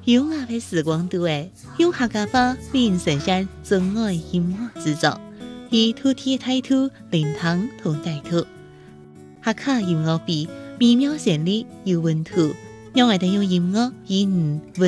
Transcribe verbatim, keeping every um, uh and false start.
优雅的时光都会用客家话为您呈现真爱音乐制作，以土地的态度聆听同带土。客家音乐比美妙旋律有温度，让我哋用音乐与你温。